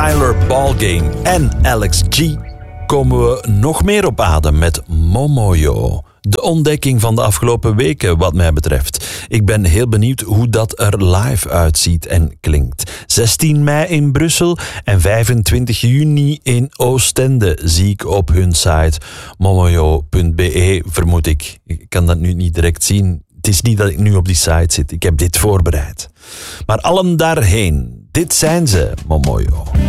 Tyler Ballgame en Alex G komen we nog meer op adem met Momoyo. De ontdekking van de afgelopen weken wat mij betreft. Ik ben heel benieuwd hoe dat er live uitziet en klinkt. 16 mei in Brussel en 25 juni in Oostende zie ik op hun site momoyo.be, vermoed ik. Ik kan dat nu niet direct zien. Het is niet dat ik nu op die site zit. Ik heb dit voorbereid. Maar allen daarheen. Dit zijn ze, Momoyo.